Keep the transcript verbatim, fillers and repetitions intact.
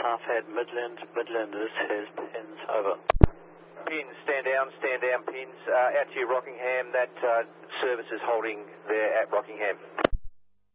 Parfhead Midland, Midland, this is pins, over. Pins, stand down, stand down, pins, uh, out to you Rockingham, that uh, service is holding there at Rockingham.